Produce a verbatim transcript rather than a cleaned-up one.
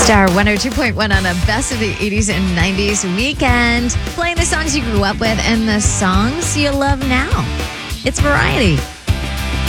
Star one oh two point one on a best of the eighties and nineties weekend. Playing the songs you grew up with and the songs you love now. It's variety.